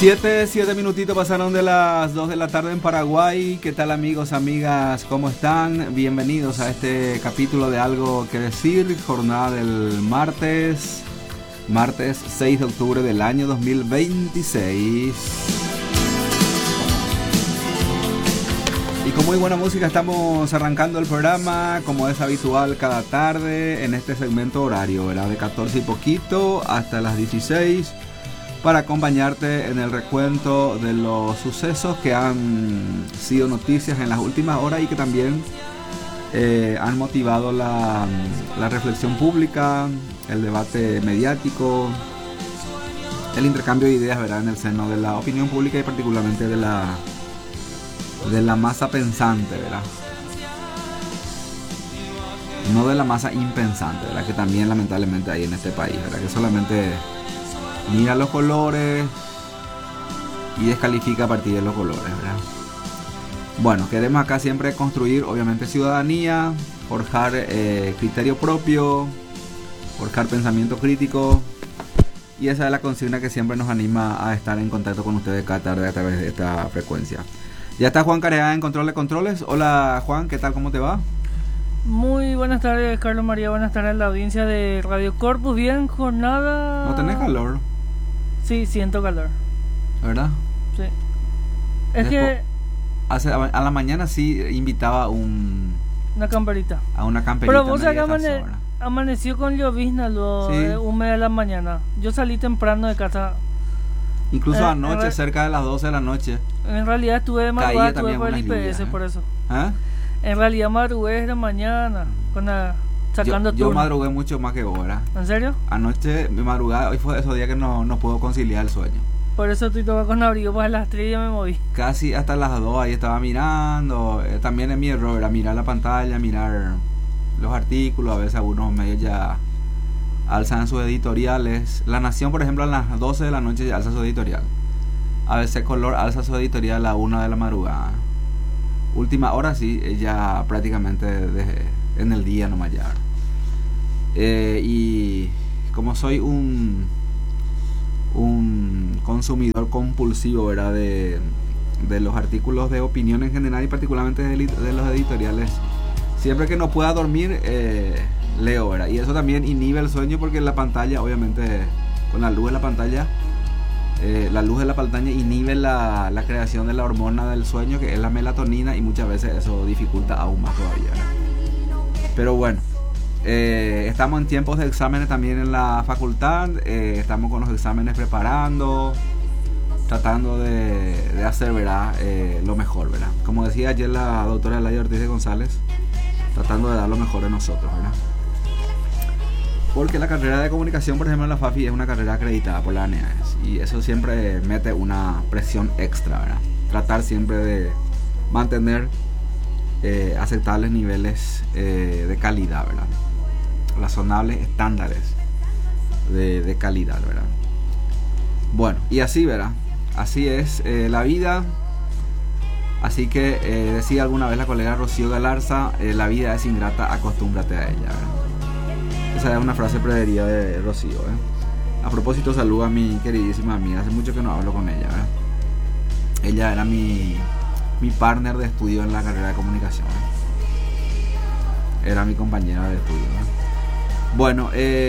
Siete minutitos pasaron de las 2 de la tarde en Paraguay. ¿Qué tal, amigos, amigas? ¿Cómo están? Bienvenidos a este capítulo de Algo que Decir, jornada del martes 6 de octubre del año 2026. Y con muy buena música estamos arrancando el programa, como es habitual cada tarde, en este segmento horario, ¿verdad? De 14 y poquito hasta las 16, para acompañarte en el recuento de los sucesos que han sido noticias en las últimas horas y que también han motivado la reflexión pública, el debate mediático, el intercambio de ideas, ¿verdad?, en el seno de la opinión pública y particularmente de la masa pensante, ¿verdad? No de la masa impensante, ¿verdad?, que también lamentablemente hay en este país, ¿verdad?, que solamente mira los colores y descalifica a partir de los colores, ¿verdad? Bueno, queremos acá siempre construir, obviamente, ciudadanía, forjar criterio propio, forjar pensamiento crítico, y esa es la consigna que siempre nos anima a estar en contacto con ustedes cada tarde a través de esta frecuencia. Ya está Juan Careada en Control de Controles. Hola, Juan, ¿qué tal? ¿Cómo te va? Muy buenas tardes, Carlos María. Buenas tardes a la audiencia de Radio Corpus. Bien, jornada... ¿No tenés calor? Sí, siento calor. ¿Verdad? Sí. Es que... A la mañana sí invitaba una camperita. A una camperita. Pero vos sabés que amaneció con llovizna luego, sí, húmeda de la mañana. Yo salí temprano de casa. Incluso anoche, cerca de las 12 de la noche. En realidad estuve de madrugada, estuve por el IPS, por eso. ¿Ah? En realidad madrugué de mañana, sacando turno. Yo madrugué mucho más que vos, ¿verdad? ¿En serio? Anoche me madrugaba, hoy fue esos días que no puedo conciliar el sueño. Por eso estoy tomando con abrigo, pues a las 3 ya me moví. Casi hasta las 2 ahí estaba mirando. También es mi error, era mirar la pantalla, mirar los artículos. A veces algunos medios ya alzan sus editoriales. La Nación, por ejemplo, a las 12 de la noche ya alza su editorial. A veces Color alza su editorial a la 1 de la madrugada. Última hora sí, ya prácticamente en el día nomás ya. Y como soy un consumidor compulsivo, ¿verdad?, de los artículos de opinión en general y particularmente de los editoriales, siempre que no pueda dormir leo, ¿verdad? Y eso también inhibe el sueño porque la pantalla, obviamente, con la luz de la pantalla, inhibe la creación de la hormona del sueño, que es la melatonina, y muchas veces eso dificulta aún más todavía, ¿verdad? Pero bueno, estamos en tiempos de exámenes también en la facultad. Estamos con los exámenes preparando, tratando de hacer, ¿verdad?, lo mejor, ¿verdad? Como decía ayer la doctora Eladia Ortiz de González, tratando de dar lo mejor de nosotros, ¿verdad? Porque la carrera de comunicación, por ejemplo, en la FAFI es una carrera acreditada por la ANEAES, y eso siempre mete una presión extra, ¿verdad? Tratar siempre de mantener aceptables niveles de calidad, ¿verdad? Razonables estándares de calidad, ¿verdad? Bueno, y así, ¿verdad? Así es la vida. Así que decía alguna vez la colega Rocío Galarza, la vida es ingrata, acostúmbrate a ella, ¿verdad? Esa es una frase preferida de Rocío, ¿eh? A propósito, saludo a mi queridísima amiga. Hace mucho que no hablo con ella, ¿verdad? Ella era mi partner de estudio en la carrera de comunicación, ¿eh? Era mi compañera de estudio, ¿eh? Bueno,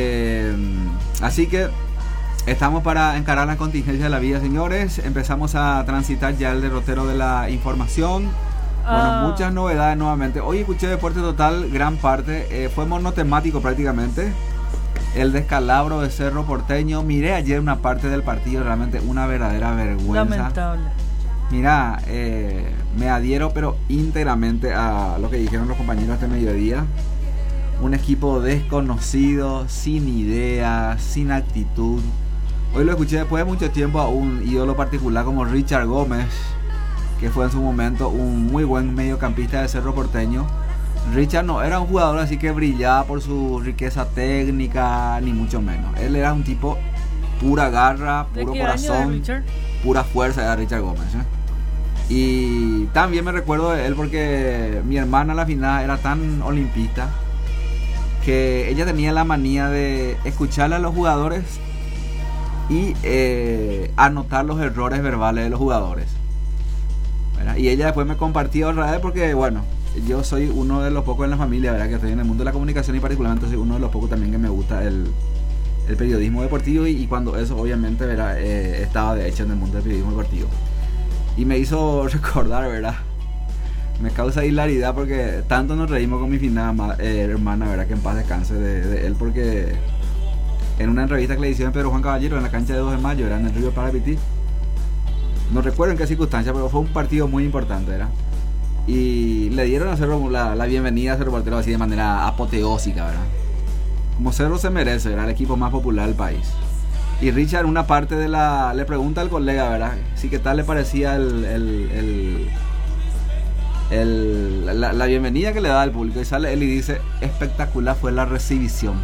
así que estamos para encarar la contingencia de la vida, señores. Empezamos a transitar ya el derrotero de la información. Bueno, muchas novedades nuevamente. Hoy escuché Deporte Total, gran parte. Fue monotemático prácticamente. El descalabro de Cerro Porteño. Miré ayer una parte del partido, realmente una verdadera vergüenza. Lamentable. Mira, me adhiero pero íntegramente a lo que dijeron los compañeros este mediodía. Un equipo desconocido, sin ideas, sin actitud. Hoy lo escuché después de mucho tiempo a un ídolo particular como Richard Gómez, que fue en su momento un muy buen mediocampista de Cerro Porteño. Richard no era un jugador así que brillaba por su riqueza técnica, ni mucho menos. Él era un tipo pura garra, puro corazón, pura fuerza, de Richard Gómez, ¿eh? Y también me recuerdo de él porque mi hermana a la final era tan olimpista que ella tenía la manía de escucharle a los jugadores y anotar los errores verbales de los jugadores, ¿verdad? Y ella después me compartió otra vez porque, bueno, yo soy uno de los pocos en la familia, ¿verdad?, que estoy en el mundo de la comunicación y particularmente soy uno de los pocos también que me gusta el periodismo deportivo y cuando eso obviamente, ¿verdad?, estaba de hecho en el mundo del periodismo deportivo. Y me hizo recordar, ¿verdad?, me causa hilaridad porque tanto nos reímos con mi finada hermana, ¿verdad?, que en paz descanse de él, porque en una entrevista que le hicieron a Pedro Juan Caballero en la cancha de 2 de mayo, era en el Río Parapití, no recuerdo en qué circunstancia, pero fue un partido muy importante, ¿verdad? Y le dieron a Cerro la bienvenida a Cerro Portero así de manera apoteósica, ¿verdad? Como Cerro se merece, era el equipo más popular del país. Y Richard, una parte de le pregunta al colega, ¿verdad?, si qué tal le parecía la bienvenida que le da al público, y sale él y dice: espectacular fue la recepción.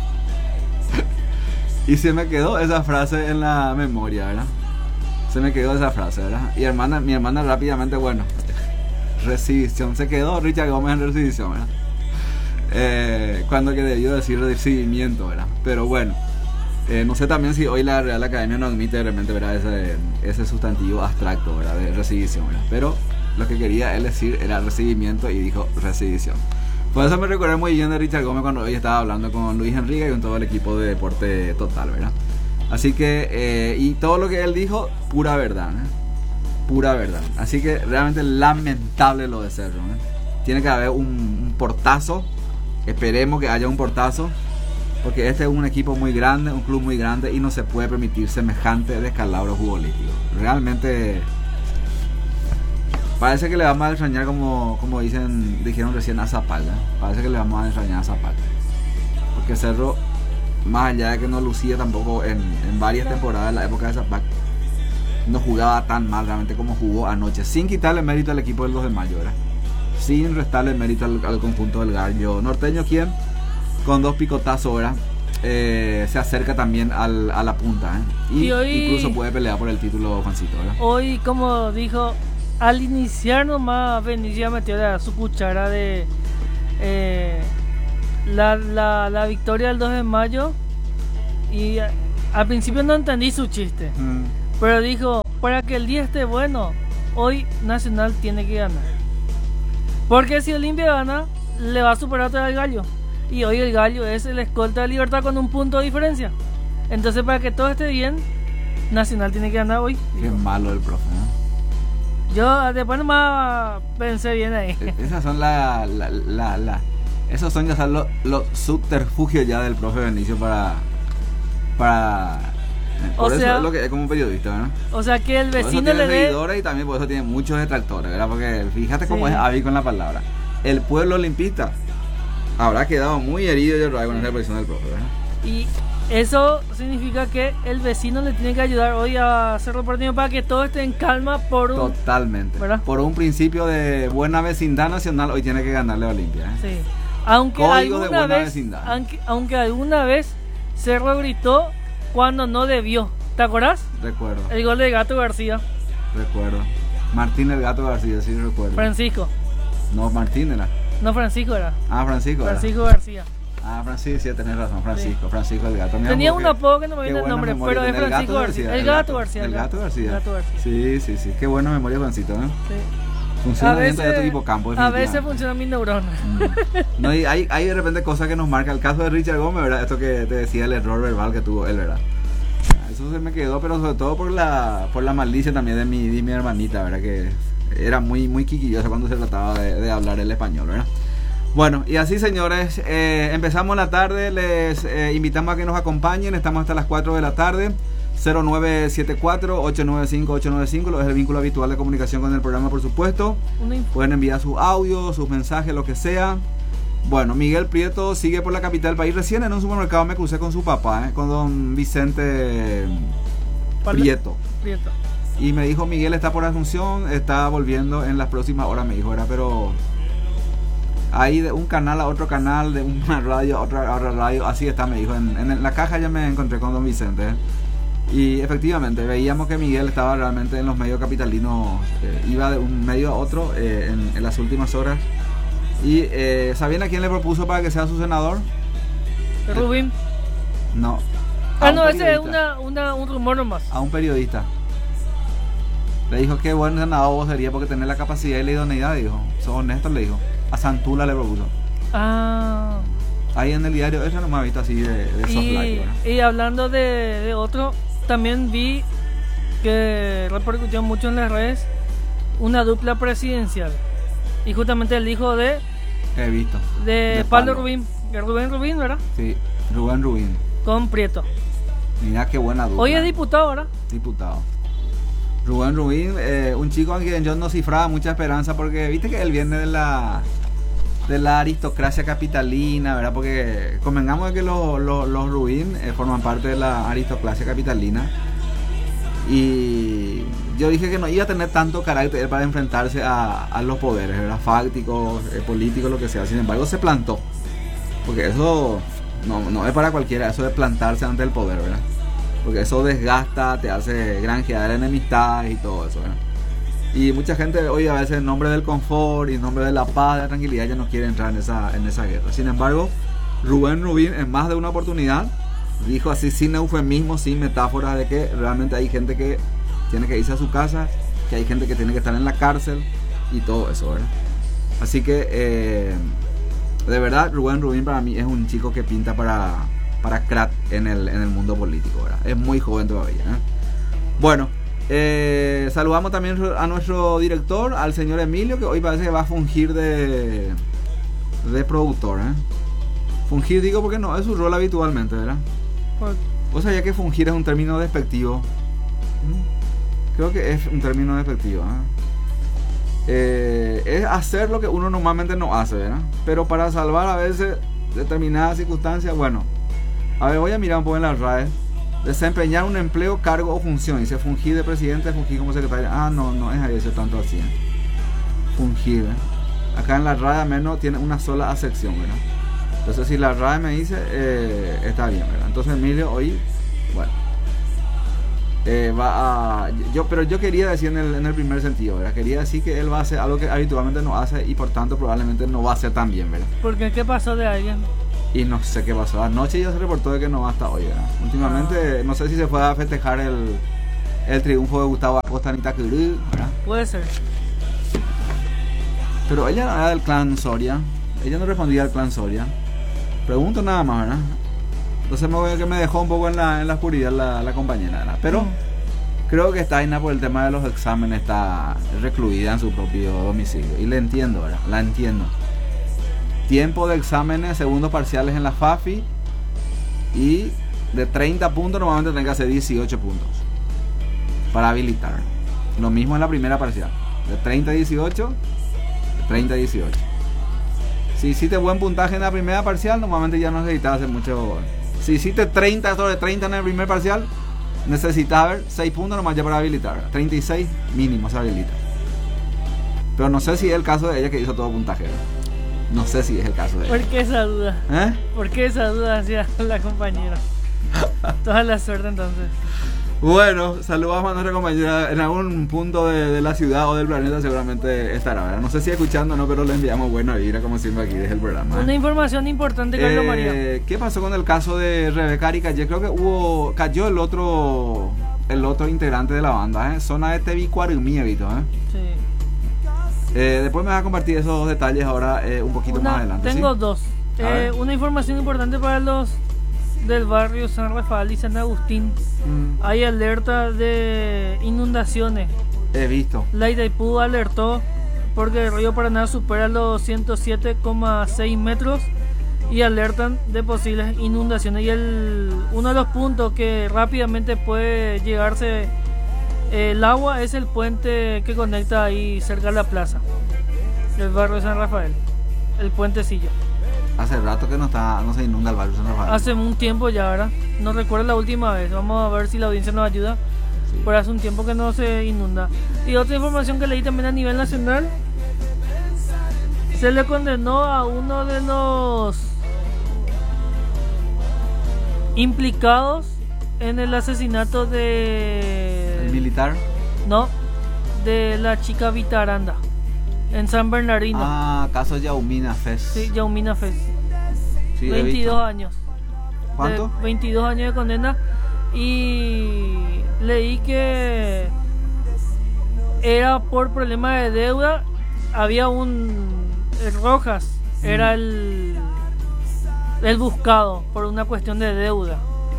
Y se me quedó esa frase en la memoria, ¿verdad? Se me quedó esa frase, ¿verdad? Y mi hermana rápidamente, bueno, recepción, se quedó Richard Gómez en recepción, ¿verdad? Cuando que debió decir recibimiento, ¿verdad? Pero bueno, no sé también si hoy la Real Academia no admite realmente, ¿verdad?, ese sustantivo abstracto, ¿verdad?, de recibimiento, ¿verdad? Pero lo que quería él decir era recibimiento y dijo recibimiento. Por eso me recuerdo muy bien de Richard Gómez cuando hoy estaba hablando con Luis Enrique y con todo el equipo de Deporte Total, ¿verdad? Así que, y todo lo que él dijo, pura verdad, ¿eh? Pura verdad. Así que realmente lamentable lo de Cerro, ¿eh? Tiene que haber un portazo. Esperemos que haya un portazo, porque este es un equipo muy grande, un club muy grande, y no se puede permitir semejante descalabro futbolístico. Realmente parece que le vamos a extrañar, como dijeron recién, a Zapata. Parece que le vamos a extrañar a Zapata, porque Cerro, más allá de que no lucía tampoco en varias temporadas en la época de Zapata, no jugaba tan mal realmente como jugó anoche, sin quitarle mérito al equipo del 2 de mayo, ¿verdad?, sin restarle mérito al conjunto del gallo norteño, quien con 2 picotazos, ¿verdad?, se acerca también a la punta, ¿eh? Y hoy, incluso puede pelear por el título, Juancito, ¿verdad? Hoy, como dijo, al iniciar nomás Benicio metió su cuchara de la victoria del 2 de mayo, y al principio no entendí su chiste, pero dijo: para que el día esté bueno, hoy Nacional tiene que ganar, porque si Olimpia gana le va a superar todo el gallo, y hoy el gallo es el escolta de Libertad con un punto de diferencia. Entonces, para que todo esté bien, Nacional tiene que ganar hoy. Qué malo el profe, ¿no? Yo después nomás pensé bien ahí. Esas son esos son ya los subterfugios ya del profe Benicio para por eso es lo que es como periodista, ¿no? O sea, que el vecino le dé, y también por eso tiene muchos detractores, ¿verdad? Porque fíjate cómo es hábil con la palabra. El pueblo olimpista habrá quedado muy herido, yo creo, con esa posición del profe, ¿verdad? Y eso significa que el vecino le tiene que ayudar hoy a hacer el partido para que todo esté en calma totalmente, ¿verdad? Por un principio de buena vecindad nacional, hoy tiene que ganarle a Olimpia, ¿eh? Sí. Aunque alguna vez Cerro gritó cuando no debió. ¿Te acuerdas? Recuerdo. El gol de Gato García. Recuerdo. Martín el Gato García, sí recuerdo. Francisco. No, Martín era. No, Francisco era. Ah, Francisco García. Ah, Francisco, sí, tenés razón, Francisco. Sí. Francisco el Gato. Tenía un apodo que no me viene el nombre, pero es Francisco García. El Gato García. El Gato García. Sí. Qué buena memoria, Juancito, ¿no? Sí. Funciona bien de tu hipocampo. A veces funciona mi neurona. No, y hay de repente cosas que nos marca. El caso de Richard Gómez, ¿verdad? Esto que te decía, el error verbal que tuvo él, ¿verdad? Eso se me quedó, pero sobre todo por la malicia también de mi hermanita, ¿verdad? Que era muy, muy quiquillosa cuando se trataba de hablar el español, ¿verdad? Bueno, y así, señores, empezamos la tarde. Les invitamos a que nos acompañen. Estamos hasta las 4 de la tarde. 0974-895-895, lo es el vínculo habitual de comunicación con el programa, por supuesto. Pueden enviar sus audios, sus mensajes, lo que sea. Bueno, Miguel Prieto sigue por la capital del país. Recién en un supermercado me crucé con su papá, con don Vicente Prieto. Y me dijo: Miguel está por Asunción, está volviendo en las próximas horas, me dijo, era, pero ahí de un canal a otro canal, de una radio a otra radio, así está, me dijo. En la caja ya me encontré con don Vicente, Y efectivamente veíamos que Miguel estaba realmente en los medios capitalinos, iba de un medio a otro en las últimas horas. Y ¿sabían a quién le propuso para que sea su senador? Rubín. No, No, ese es un rumor nomás. A un periodista. Le dijo que buen senador vos sería porque tenés la capacidad y la idoneidad, dijo. Sos honesto, le dijo. A Santula le propuso. Ahí en el diario, eso no me ha visto así de soft light, ¿verdad? Y hablando de otro, también vi que repercutió mucho en las redes una dupla presidencial. Y justamente el hijo de... He visto. De Pablo Rubín. Rubén Rubín, ¿verdad? Sí, Rubén Rubín. Con Prieto. Mira qué buena dupla. Hoy es diputado, ¿verdad? Diputado. Rubén Rubín, un chico a quien yo no cifraba mucha esperanza porque viste que él viene de la aristocracia capitalina, ¿verdad? Porque convengamos de que los Rubín forman parte de la aristocracia capitalina. Y yo dije que no iba a tener tanto carácter para enfrentarse a los poderes, ¿verdad? Fácticos, políticos, lo que sea. Sin embargo, se plantó. Porque eso no es para cualquiera, eso de plantarse ante el poder, ¿verdad? Porque eso desgasta, te hace granjear enemistades y todo eso, ¿verdad? Y mucha gente hoy a veces en nombre del confort y en nombre de la paz, de la tranquilidad, ya no quiere entrar en esa guerra. Sin embargo, Rubén Rubín en más de una oportunidad dijo así sin eufemismo, sin metáforas, de que realmente hay gente que tiene que irse a su casa, que hay gente que tiene que estar en la cárcel y todo eso, ¿verdad? Así que de verdad Rubén Rubín para mí es un chico que pinta para crack en el mundo político, ¿verdad? Es muy joven todavía, ¿eh? Bueno, saludamos también a nuestro director, al señor Emilio, que hoy parece que va a fungir de productor, ¿eh? Fungir digo porque no es su rol habitualmente, ¿verdad? ¿Vos sabías que fungir es un término despectivo? Creo que es un término despectivo, ¿eh? Es hacer lo que uno normalmente no hace, ¿verdad? Pero para salvar a veces determinadas circunstancias, bueno. A ver, voy a mirar un poco en las RAE. Desempeñar un empleo, cargo o función. Dice fungir de presidente, fungir como secretario. No es ahí eso tanto así, ¿eh? Fungir, ¿eh? Acá en la RAE al menos tiene una sola acepción, ¿verdad? Entonces si la RAE me dice, está bien, ¿verdad? Entonces Emilio hoy, bueno, pero yo quería decir en el primer sentido, ¿verdad? Quería decir que él va a hacer algo que habitualmente no hace y por tanto probablemente no va a hacer tan bien, ¿verdad? ¿Por qué? ¿Qué pasó de alguien? Y no sé qué pasó. Anoche ya se reportó de que no va hasta hoy, ¿verdad? Últimamente, no sé si se fue a festejar el triunfo de Gustavo Acosta en Itacurú, ¿verdad? Puede ser. Pero ella no era del clan Soria. Ella no respondía al clan Soria. Pregunto nada más, ¿verdad? Entonces me dejó un poco en la oscuridad la compañera, ¿verdad? Pero creo que está Aina por el tema de los exámenes, está recluida en su propio domicilio. Y le entiendo, ¿verdad? La entiendo. Tiempo de exámenes, segundos parciales en la FAFI. Y de 30 puntos normalmente tienen que hacer 18 puntos para habilitar. Lo mismo en la primera parcial. De 30 a 18, de 30 a 18. Si hiciste buen puntaje en la primera parcial, normalmente ya no necesitas hacer mucho. Si hiciste 30 sobre 30 en el primer parcial, necesitas ver 6 puntos nomás ya para habilitar. 36 mínimo se habilita. Pero no sé si es el caso de ella que hizo todo puntaje, ¿verdad? No sé si es el caso de ella. ¿Por qué esa duda? ¿Por qué esa duda hacia la compañera? Toda la suerte entonces. Bueno, saludamos a nuestra compañera en algún punto de la ciudad o del planeta, seguramente estará, ¿verdad? No sé si escuchando o no, pero le enviamos buena vibra como siempre aquí desde el programa. Una información importante, Carlos María. ¿Qué pasó con el caso de Rebeca Aricalle? Creo que cayó el otro integrante de la banda, Zona de Tebicuarumí, Evito, Sí. Después me vas a compartir esos dos detalles ahora un poquito más adelante. Tengo ¿sí? dos. Una información importante para los del barrio San Rafael y San Agustín. Hay alerta de inundaciones. He visto. La Itaipú alertó porque el río Paraná supera los 107,6 metros y alertan de posibles inundaciones. Y uno de los puntos que rápidamente puede llegarse el agua es el puente que conecta ahí cerca de la plaza del barrio San Rafael, el puentecillo. Hace rato que no se inunda el barrio San Rafael. Hace un tiempo ya, ¿verdad? No recuerdo la última vez. Vamos a ver si la audiencia nos ayuda. Sí. Pero hace un tiempo que no se inunda. Y otra información que leí también a nivel nacional. Se le condenó a uno de los implicados en el asesinato de... ¿El militar? No, de la chica Vitaranda en San Bernardino. Caso Yaumina Fez. Sí, Yaumina Fez. Sí, 22 años. ¿Cuánto? De 22 años de condena. Y leí que era por problema de deuda. Había Rojas era el buscado por una cuestión de deuda.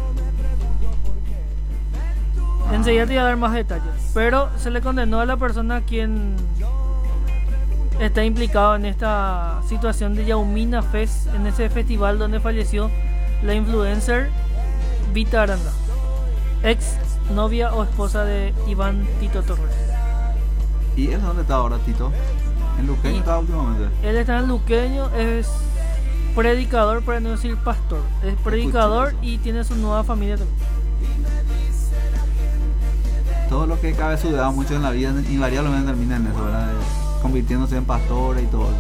Enseguida te voy a dar más detalles. Pero se le condenó a la persona a quien está implicado en esta situación de Yaumina Fest, en ese festival donde falleció la influencer Vita Aranda, ex novia o esposa de Iván Tito Torres. ¿Y él dónde está ahora, Tito? ¿En Luqueño está últimamente? Él está en Luqueño, es predicador, para no decir pastor. Es predicador y tiene su nueva familia también. Todo lo que cabe sudado mucho en la vida invariablemente termina en eso, ¿verdad? Convirtiéndose en pastores y todo.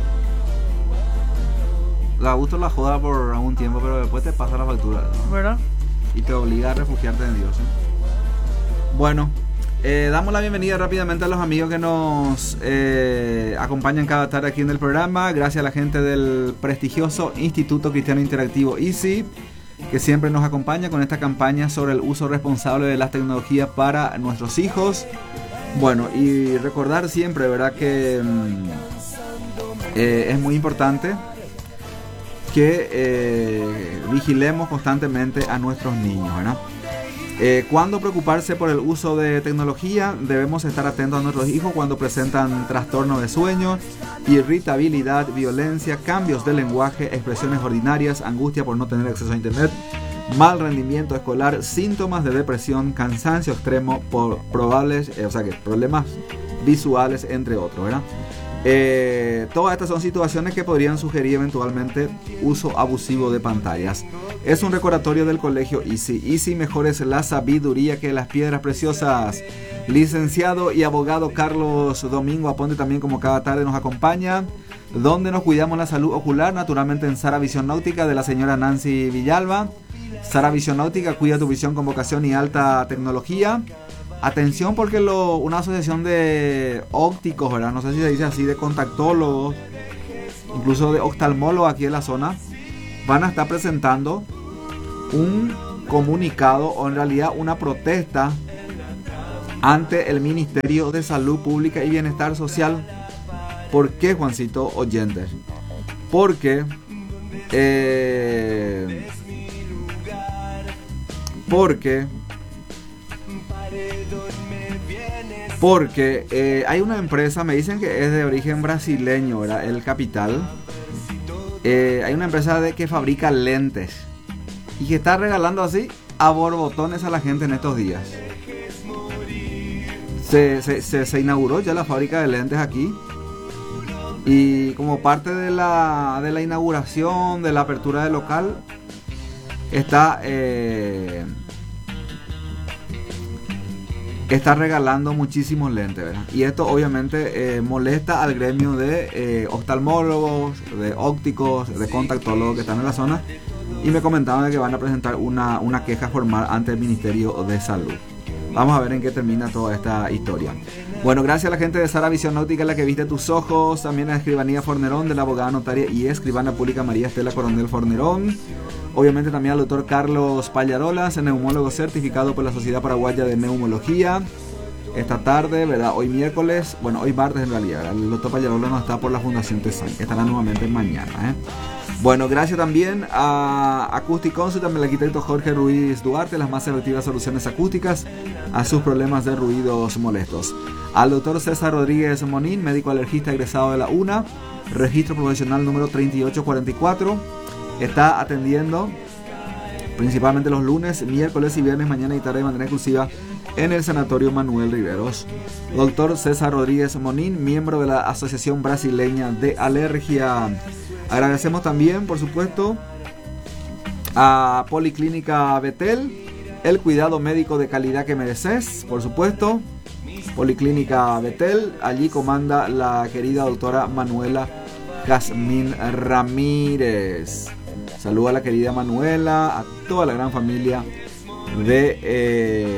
Da gusto la joda por algún tiempo, pero después te pasa la factura, ¿no? ¿Verdad? Y te obliga a refugiarte en Dios, ¿eh? Bueno, damos la bienvenida rápidamente a los amigos que nos acompañan cada tarde aquí en el programa. Gracias a la gente del prestigioso Instituto Cristiano Interactivo ICI, que siempre nos acompaña con esta campaña sobre el uso responsable de las tecnologías para nuestros hijos. Bueno, y recordar siempre, ¿verdad?, que es muy importante que vigilemos constantemente a nuestros niños, ¿verdad? Cuando preocuparse por el uso de tecnología, debemos estar atentos a nuestros hijos cuando presentan trastorno de sueño, irritabilidad, violencia, cambios de lenguaje, expresiones ordinarias, angustia por no tener acceso a internet, mal rendimiento escolar, síntomas de depresión, cansancio extremo, problemas visuales, entre otros, ¿verdad? Todas estas son situaciones que podrían sugerir eventualmente uso abusivo de pantallas. Es un recordatorio del colegio ICI. ICI, mejor es la sabiduría que las piedras preciosas. Licenciado y abogado Carlos Domingo Aponte también, como cada tarde, nos acompaña, donde nos cuidamos la salud ocular, naturalmente en Sara Visión Náutica de la señora Nancy Villalba. Sara Visión Náutica, cuida tu visión con vocación y alta tecnología. Atención, porque una asociación de ópticos, ¿verdad?, no sé si se dice así, de contactólogos, incluso de oftalmólogos aquí en la zona, van a estar presentando un comunicado, o en realidad una protesta, ante el Ministerio de Salud Pública y Bienestar Social. ¿Por qué, Juancito Oyentes? Porque hay una empresa, me dicen que es de origen brasileño, ¿verdad?, El Capital. Hay una empresa que fabrica lentes y que está regalando así a borbotones a la gente en estos días. Se inauguró ya la fábrica de lentes aquí, y como parte de la inauguración, de la apertura del local, está regalando muchísimos lentes, ¿verdad? Y esto obviamente molesta al gremio de oftalmólogos, de ópticos, de contactólogos que están en la zona, y me comentaban que van a presentar una queja formal ante el Ministerio de Salud. Vamos a ver en qué termina toda esta historia. Bueno, gracias a la gente de Sara Visión Náutica, la que viste tus ojos, también a Escribanía Fornerón, de la abogada notaria y escribana pública María Estela Coronel Fornerón. Obviamente también al doctor Carlos Pallarolas, neumólogo certificado por la Sociedad Paraguaya de Neumología. Esta tarde, ¿verdad?, hoy miércoles, bueno, hoy martes en realidad, ¿verdad?, el doctor Pallarolas no está por la Fundación TESAN, que estará nuevamente mañana, ¿eh? Bueno, gracias también a Acoustic Consult, también al arquitecto Jorge Ruiz Duarte, las más efectivas soluciones acústicas a sus problemas de ruidos molestos. Al doctor César Rodríguez Monín, médico alergista egresado de la UNA, registro profesional número 3844, está atendiendo principalmente los lunes, miércoles y viernes, mañana y tarde de manera exclusiva en el Sanatorio Manuel Riveros. Doctor César Rodríguez Monín, miembro de la Asociación Brasileña de Alergia. Agradecemos también, por supuesto, a Policlínica Betel, el cuidado médico de calidad que mereces, por supuesto. Policlínica Betel, allí comanda la querida doctora Manuela Jazmín Ramírez. Saludo a la querida Manuela, a toda la gran familia de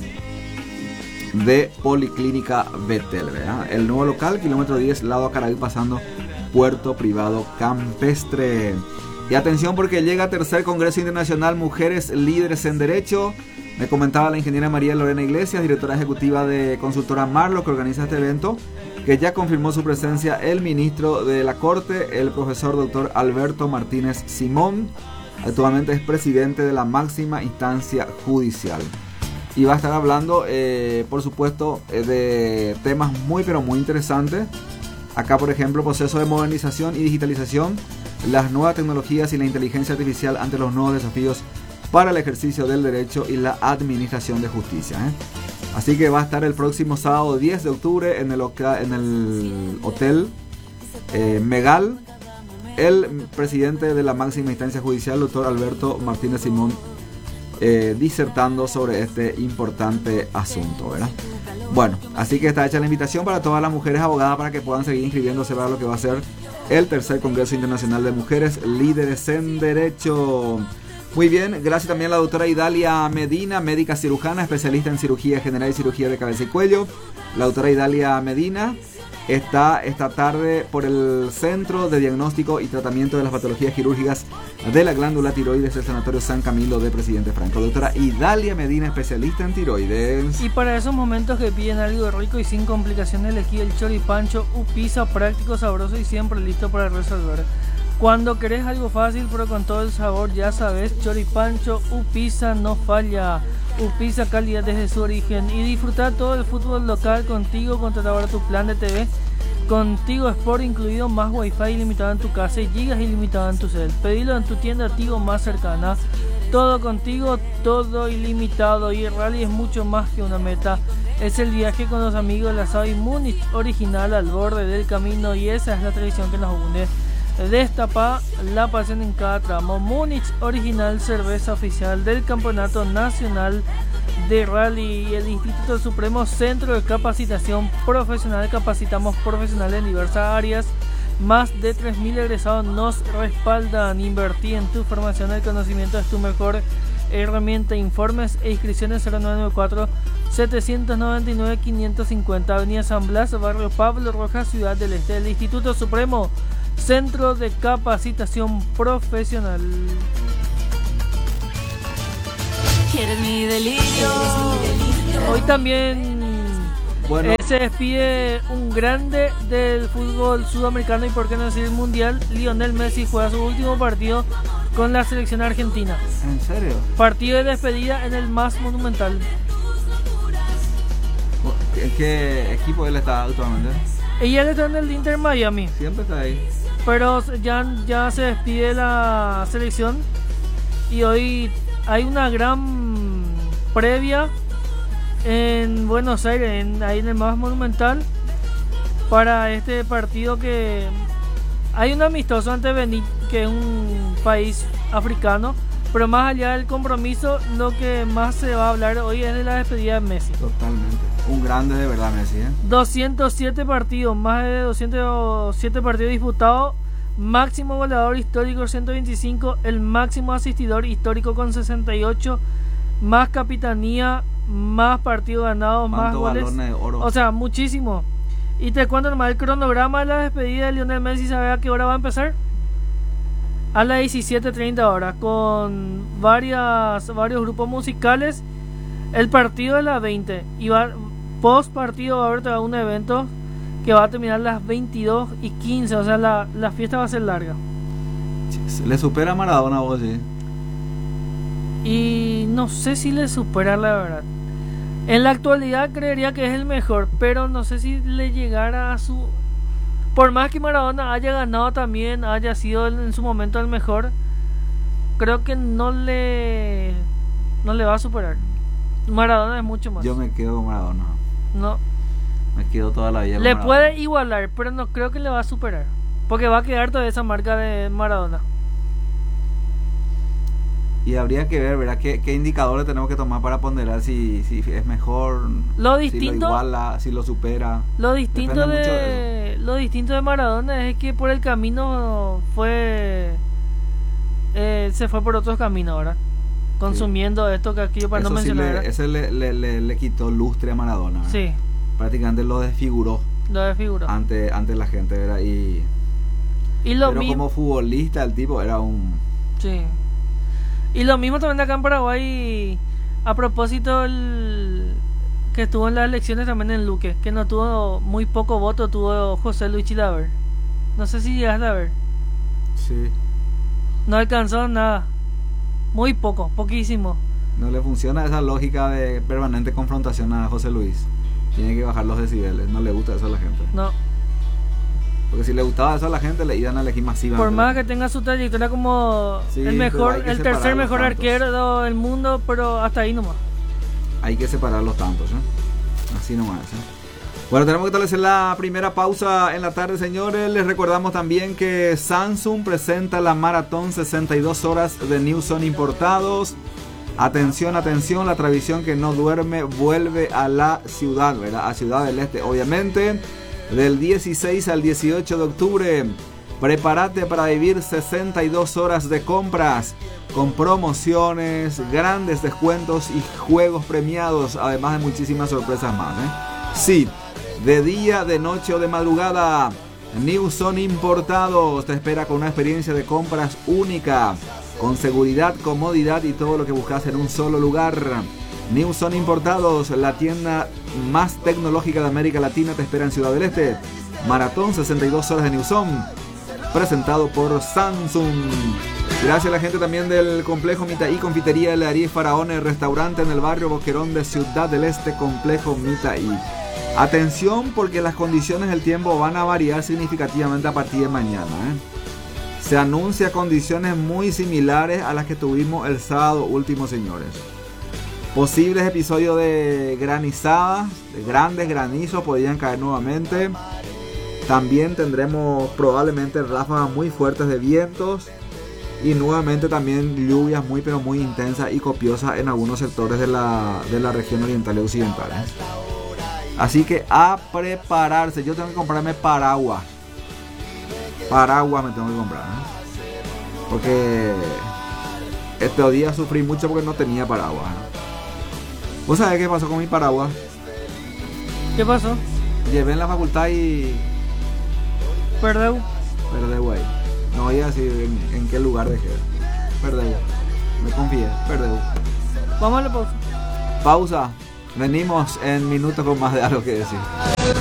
Policlínica Betel, ¿verdad? El nuevo local, kilómetro 10, lado a Caraví, pasando Puerto Privado Campestre. Y atención porque llega tercer Congreso Internacional Mujeres Líderes en Derecho. Me comentaba la ingeniera María Lorena Iglesias, directora ejecutiva de Consultora Marlo, que organiza este evento, que ya confirmó su presencia el ministro de la Corte, el profesor doctor Alberto Martínez Simón. Actualmente es presidente de la máxima instancia judicial. Y va a estar hablando, por supuesto, de temas muy pero muy interesantes. Acá, por ejemplo, proceso de modernización y digitalización, las nuevas tecnologías y la inteligencia artificial ante los nuevos desafíos para el ejercicio del derecho y la administración de justicia. Así que va a estar el próximo sábado 10 de octubre en el Hotel Megal, el presidente de la máxima instancia judicial, doctor Alberto Martínez Simón, disertando sobre este importante asunto, ¿verdad? Bueno, así que está hecha la invitación para todas las mujeres abogadas para que puedan seguir inscribiéndose para lo que va a ser el tercer Congreso Internacional de Mujeres Líderes en Derecho. Muy bien, gracias también a la doctora Idalia Medina, médica cirujana, especialista en cirugía general y cirugía de cabeza y cuello. La doctora Idalia Medina está esta tarde por el Centro de Diagnóstico y Tratamiento de las Patologías Quirúrgicas de la Glándula Tiroides del Sanatorio San Camilo de Presidente Franco. Doctora Idalia Medina, especialista en tiroides. Y para esos momentos que piden algo rico y sin complicaciones, elegí el choripancho Upisa, práctico, sabroso y siempre listo para resolver. Cuando querés algo fácil pero con todo el sabor, ya sabes, choripancho Upisa no falla. Upisa, calidad desde su origen. Y disfrutar todo el fútbol local contigo. Contrata ahora tu plan de TV Contigo Sport incluido, más wifi ilimitado en tu casa y gigas ilimitados en tu cel. Pedilo en tu tienda Tigo más cercana. Todo contigo, todo ilimitado. Y el rally es mucho más que una meta. Es el viaje con los amigos, la Savi Múnich original al borde del camino. Y esa es la tradición que nos une. Destapa la pasión en cada tramo. Múnich original, cerveza oficial del Campeonato Nacional de Rally. Y el Instituto Supremo, Centro de Capacitación Profesional. Capacitamos profesionales en diversas áreas. Más de 3.000 egresados nos respaldan. Invertí en tu formación. El conocimiento es tu mejor herramienta. Informes e inscripciones 0994 799 550, Avenida San Blas, Barrio Pablo Rojas, Ciudad del Este. El Instituto Supremo, Centro de Capacitación Profesional. ¿Quieres mi delirio? Hoy también se despide un grande del fútbol sudamericano y por qué no decir mundial. Lionel Messi juega su último partido con la selección argentina. ¿En serio? Partido de despedida en el más monumental. ¿En qué equipo él está actualmente? Ella está en el Inter Miami. Siempre está ahí. Pero ya se despide la selección y hoy hay una gran previa en Buenos Aires, ahí en el más monumental, para este partido que hay un amistoso ante Benín, que es un país africano, pero más allá del compromiso, lo que más se va a hablar hoy es de la despedida de Messi. Totalmente, un grande de verdad Messi, 207 partidos, más de 207 partidos disputados, máximo goleador histórico 125, el máximo asistidor histórico con 68, más capitanía, más partidos ganados, más goles, balones de oro. O sea, muchísimo. Y te cuento nomás el cronograma de la despedida de Lionel Messi. ¿Sabe a qué hora va a empezar? A las 17:30 horas, con varios grupos musicales. El partido de las 20 y post partido va a haber un evento que va a terminar a las 22:15. O sea, la fiesta va a ser larga. ¿Le supera a Maradona vos, sí? Y no sé si le supera, la verdad. En la actualidad creería que es el mejor, pero no sé si le llegara a su... Por más que Maradona haya ganado también, haya sido en su momento el mejor, creo que no le va a superar. Maradona es mucho más. Yo me quedo con Maradona. No. Me quedo toda la vida con Le Maradona. puede igualar, pero no creo que le va a superar, porque va a quedar toda esa marca de Maradona. Y habría que ver, ¿verdad? ¿Qué indicadores tenemos que tomar para ponderar si es mejor, lo distinto, si lo iguala, si lo supera? Lo distinto de Maradona es que por el camino se fue por otros caminos, ¿verdad? Consumiendo esto que aquí para eso no mencionar. Ese le quitó lustre a Maradona, ¿verdad? Sí. Prácticamente lo desfiguró. Lo desfiguró. Ante la gente, ¿verdad? Y Y lo pero mismo, como futbolista el tipo era un... sí. Y lo mismo también acá en Paraguay, a propósito que estuvo en las elecciones también en Luque, que no tuvo muy poco voto, tuvo José Luis Chilaver. No sé si llegaste a ver. Sí. No alcanzó nada. Muy poco, poquísimo. No le funciona esa lógica de permanente confrontación a José Luis. Tiene que bajar los decibeles. No le gusta eso a la gente. No. Porque si le gustaba eso a la gente, le iban a elegir masivamente. Por más que tenga su trayectoria como Sí, el mejor, el tercer mejor tantos. arquero del mundo, pero hasta ahí nomás. Hay que separar los tantos, Así nomás, Bueno, tenemos que establecer la primera pausa en la tarde, señores. Les recordamos también que Samsung presenta la maratón 62 horas de Newson importados. Atención, atención, la tradición que no duerme vuelve a la ciudad, ¿verdad? A Ciudad del Este, obviamente. Del 16 al 18 de octubre, prepárate para vivir 62 horas de compras con promociones, grandes descuentos y juegos premiados, además de muchísimas sorpresas más, Sí, de día, de noche o de madrugada, Newson Importados te espera con una experiencia de compras única, con seguridad, comodidad y todo lo que buscas en un solo lugar. Newson Importados, la tienda más tecnológica de América Latina, te espera en Ciudad del Este. Maratón 62 horas de Newson, presentado por Samsung. Gracias a la gente también del complejo Mitaí, confitería, heladería y faraones, restaurante en el barrio Boquerón de Ciudad del Este, complejo Mitaí. Atención, porque las condiciones del tiempo van a variar significativamente a partir de mañana, Se anuncia condiciones muy similares a las que tuvimos el sábado último, señores. Posibles episodios de granizadas, de grandes granizos podrían caer nuevamente. También tendremos probablemente ráfagas muy fuertes de vientos. Y nuevamente también lluvias muy pero muy intensas y copiosas en algunos sectores de la región oriental y occidental. Así que a prepararse. Yo tengo que comprarme paraguas. Paraguas me tengo que comprar, porque estos días sufrí mucho porque no tenía paraguas. ¿Vos sabés qué pasó con mi paraguas? ¿Qué pasó? Llevé en la facultad y... Perdeu. Perdeu, güey. No voy a decir en qué lugar dejé. Perdeu. Me confié. Perdeu. Vamos a la pausa. Pausa. Venimos en minutos con más de algo que decir.